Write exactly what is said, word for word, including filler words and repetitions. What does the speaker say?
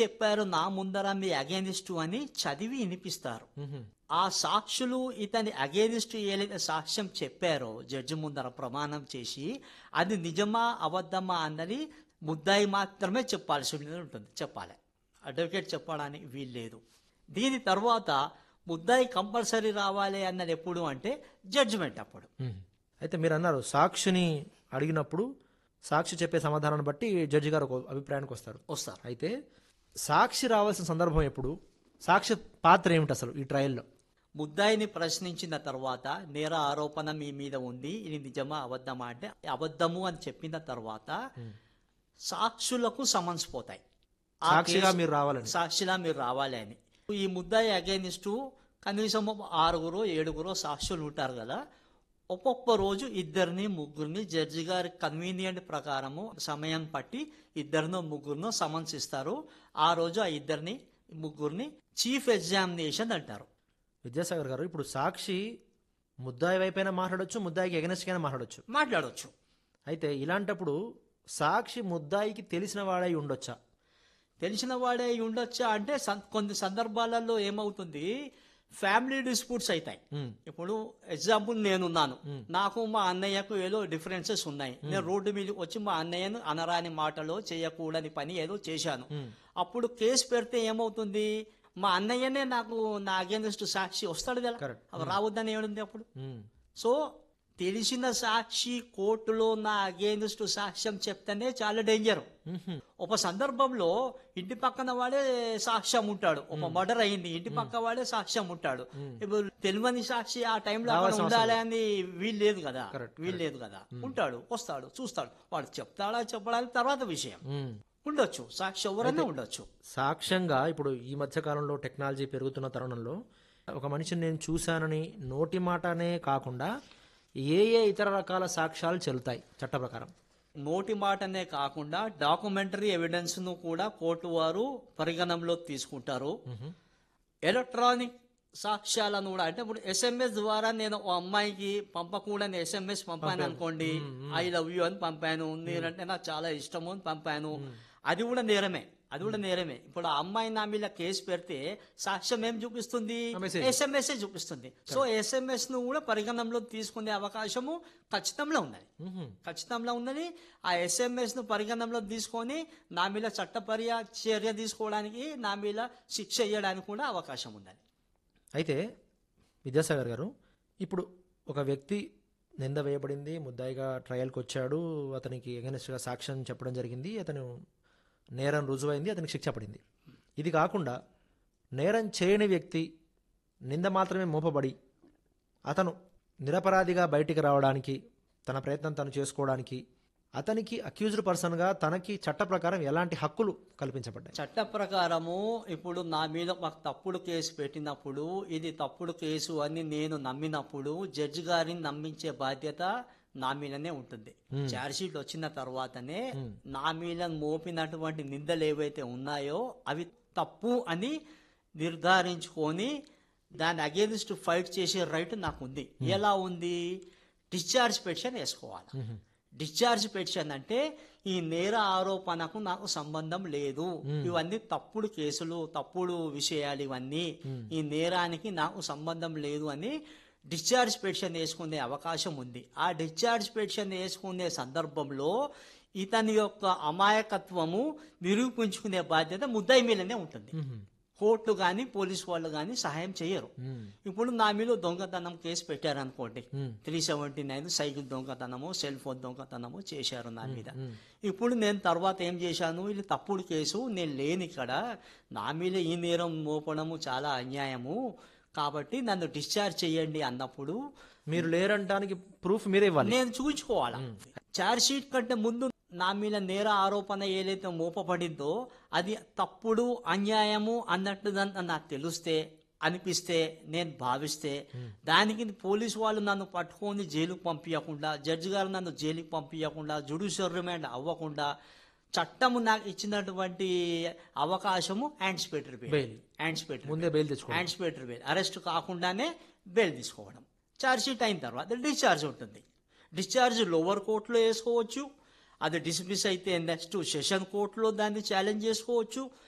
చెప్పారు నా ముందర మీ అగేనిస్ట్ అని చదివి వినిపిస్తారు. మ్హూ. ఆ సాక్షులు ఇతని అగేనిస్ట్ ఏదైతే సాక్ష్యం చెప్పారో జడ్జి ముందర ప్రమాణం చేసి అది నిజమా అబద్ధమా అన్నది ముద్దాయి మాత్రమే చెప్పాల్సి ఉంటుంది, చెప్పాలి. అడ్వకేట్ చెప్పడానికి వీల్లేదు. దీని తర్వాత ముద్దాయి కంపల్సరీ రావాలి అన్నది ఎప్పుడు అంటే జడ్జిమెంట్ అప్పుడు. మ్మ్. అయితే మీరు అన్నారు సాక్షిని అడిగినప్పుడు సాక్షి చెప్పే సమాధానాన్ని బట్టి జడ్జి గారు ఒక అభిప్రాయానికి వస్తారు. వస్తారు. అయితే సాక్షి రావాల్సిన సందర్భం ఎప్పుడు, సాక్షి పాత్ర ఏమిటి అసలు ఈ ట్రయల్లో? ముద్దాయిని ప్రశ్నించిన తర్వాత నేర ఆరోపణ మీ మీద ఉంది, ఇది నిజమా అబద్ధమా అంటే అబద్ధము అని చెప్పిన తర్వాత సాక్షులకు సమన్స్ పోతాయి. ఆ సాక్షిగా కేసు- మీరు రావాలని. సాక్షిలా మీరు రావాలి అని. ఈ ముద్దాయి అగైనిస్ట్ కనీసం ఆరుగురు ఏడుగురు సాక్షులు ఉంటారు కదా, ఒక్కొక్క రోజు ఇద్దరిని ముగ్గురిని జడ్జి గారి కన్వీనియంట్ ప్రకారము సమయం పట్టి ఇద్దరినో ముగ్గురినో సమన్స్ ఇస్తారు. ఆ రోజు ఆ ఇద్దరిని ముగ్గురిని చీఫ్ ఎగ్జామినేషన్ అంటారు. విద్యాసాగర్ గారు, ఇప్పుడు సాక్షి ముద్దాయి వైపైనా మాట్లాడొచ్చు, ముద్దాయికి ఎగనెస్ట్గానే మాట్లాడొచ్చు. మాట్లాడవచ్చు. అయితే ఇలాంటప్పుడు సాక్షి ముద్దాయికి తెలిసిన వాడై ఉండొచ్చా? తెలిసిన వాడే అయి ఉండొచ్చా అంటే సం- కొన్ని సందర్భాలలో ఏమవుతుంది, ఫ్యామిలీ డిస్ప్యూట్స్ అవుతాయి. మ్మ్. ఇప్పుడు ఎగ్జాంపుల్ నేనున్నాను, నాకు మా అన్నయ్యకు ఏదో డిఫరెన్సెస్ ఉన్నాయి. నేను రోడ్డు మీద వచ్చి మా అన్నయ్యను అనరాని మాటలో చేయకూడని పని ఏదో చేశాను. అప్పుడు కేసు పెడితే ఏమవుతుంది, మా అన్నయ్యనే నాకు నా అగేనిస్ట్ సాక్షి వస్తాడు కదా, Correct. అవి రావద్దని ఏముంది అప్పుడు. మ్మ్. సో తెలిసిన సాక్షి కోర్టులో నా అగేనిస్ట్ సాక్ష్యం చెప్తేనే చాలా డేంజర్. మ్హూ. ఒక సందర్భంలో ఇంటి పక్కన వాడే సాక్ష్యం ఉంటాడు, ఒక మర్డర్ అయింది, ఇంటి పక్క వాడే సాక్ష్యం ఉంటాడు. ఇప్పుడు తెలియని సాక్షి ఆ టైంలో అక్కడ రావాల్సిన ఉండాలి అని వీలు లేదు కదా, Correct, వీలు లేదు కదా. ఉంటాడు, వస్తాడు, చూస్తాడు, వాడు చెప్తాడా చెప్పడానికి తర్వాత విషయం. మ్మ్. ఉండొచ్చు, సాక్షి ఎవరైనా ఉండొచ్చు. సాక్ష్యంగా ఇప్పుడు ఈ మధ్య కాలంలో టెక్నాలజీ పెరుగుతున్న తరుణంలో ఒక మనిషిని నేను చూశానని నోటి మాటనే కాకుండా ఏ ఏ ఇతర రకాల సాక్ష్యాలు చెల్లుతాయి చట్ట ప్రకారం? నోటి మాటనే కాకుండా డాక్యుమెంటరీ ఎవిడెన్స్ ను కూడా కోర్టు వారు పరిగణనలో తీసుకుంటారు. ఎలక్ట్రానిక్ సాక్ష్యాలను కూడా, అంటే ఇప్పుడు ఎస్ఎంఎస్ ద్వారా నేను ఓ అమ్మాయికి పంపకూడని ఎస్ఎంఎస్ పంపాను అనుకోండి, ఐ లవ్ యూ అని పంపాను, నేనంటే నాకు చాలా ఇష్టము అని పంపాను, అది కూడా నేరమే, అది కూడా నేరమే. ఇప్పుడు ఆ అమ్మాయి నా మీద కేసు పెడితే సాక్ష్యం ఏం చూపిస్తుంది, ఆ message. ఎస్ఎంఎస్ చూపిస్తుంది. సో ఎస్ఎంఎస్ ను కూడా పరిగణనలో తీసుకునే అవకాశము ఖచ్చితంగా ఉన్నది, మ్హూ. ఖచ్చితంగా ఉన్నది. ఆ ఎస్ఎంఎస్ ను పరిగణనలో తీసుకొని నా మీద చట్టపర్య చర్య తీసుకోవడానికి, నా మీద శిక్ష వేయడానికి కూడా అవకాశం ఉన్నది. అయితే విద్యాసాగర్ గారు, ఇప్పుడు ఒక వ్యక్తి నింద వేయబడింది, ముద్దాయిగా ట్రయల్కి వచ్చాడు, అతనికి ఎగనెస్ట్గా సాక్ష్యం చెప్పడం జరిగింది, అతను నేరం రుజువైంది, అతనికి శిక్ష పడింది. ఇది కాకుండా నేరం చేయని వ్యక్తి నింద మాత్రమే మోపబడి అతను నిరపరాధిగా బయటికి రావడానికి తన ప్రయత్నం తను చేసుకోవడానికి అతనికి అక్యూజ్డ్ పర్సన్గా తనకి చట్ట ప్రకారం ఎలాంటి హక్కులు కల్పించబడ్డాయి? చట్ట ప్రకారము ఇప్పుడు నా మీద మాకు తప్పుడు కేసు పెట్టినప్పుడు, ఇది తప్పుడు కేసు అని నేను నమ్మినప్పుడు జడ్జి గారిని నమ్మించే బాధ్యత నా మీదనే ఉంటుంది. ఛార్జ్ షీట్ వచ్చిన తర్వాతనే నా మీద మోపినటువంటి నిందలు ఏవైతే ఉన్నాయో అవి తప్పు అని నిర్ధారించుకొని దాని అగేనిస్ట్ ఫైట్ చేసే రైట్ నాకు ఉంది. ఎలా ఉంది, డిశ్చార్జ్ పిటిషన్ వేసుకోవాలి. డిశ్చార్జ్ పిటిషన్ అంటే ఈ నేర ఆరోపణకు నాకు సంబంధం లేదు, ఇవన్నీ తప్పుడు కేసులు, తప్పుడు విషయాలు, ఇవన్నీ ఈ నేరానికి నాకు సంబంధం లేదు అని డిశ్చార్జ్ పిటిషన్ వేసుకునే అవకాశం ఉంది. ఆ డిశ్చార్జ్ పిటిషన్ వేసుకునే సందర్భంలో ఇతని యొక్క అమాయకత్వము నిరూపించుకునే బాధ్యత ముద్దాయి మీదనే ఉంటుంది. కోర్టు కానీ పోలీసు వాళ్ళు కానీ సహాయం చేయరు. ఇప్పుడు నా మీద దొంగతనం కేసు పెట్టారనుకోండి, three seventy nine cycle దొంగతనము, cell phone దొంగతనము చేశారు నా మీద. ఇప్పుడు నేను తర్వాత ఏం చేశాను, ఇది తప్పుడు కేసు, నేను లేని ఇక్కడ, నా మీద ఈ నేరం మోపడము చాలా అన్యాయము, కాబట్టి నన్ను డిశ్చార్జ్ చేయండి అన్నప్పుడు మీరు లేరంటానికి ప్రూఫ్ మీరే ఇవ్వాలి. నేను చూపించుకోవాలా. ఛార్జ్ షీట్ కంటే ముందు నా మీద నేర ఆరోపణ ఏదైతే మోపబడిందో అది తప్పుడు, అన్యాయము అన్నట్టు నాకు తెలిస్తే, అనిపిస్తే, నేను భావిస్తే, దానికి పోలీసు వాళ్ళు నన్ను పట్టుకొని జైలుకు పంపించకుండా, జడ్జి గారు నన్ను జైలుకి పంపించకుండా, జ్యుడిషియల్ రిమాండ్ అవ్వకుండా చట్టము నాకు ఇచ్చినటువంటి అవకాశము యాంటిసిపేటరీ బెయిల్, యాంటిసిపేటరీ ముందే బెయిల్ తెచ్చుకోవాలి. యాంటిసిపేటరీ బెయిల్, అరెస్ట్ కాకుండానే బెయిల్ తీసుకోవడం. ఛార్జ్ షీట్ అయిన తర్వాత డిశ్చార్జ్ ఉంటుంది. డిశ్చార్జ్ లోవర్ కోర్టులో వేసుకోవచ్చు, అది డిస్మిస్ అయితే నెక్స్ట్ సెషన్ కోర్టులో దాన్ని ఛాలెంజ్ చేసుకోవచ్చు.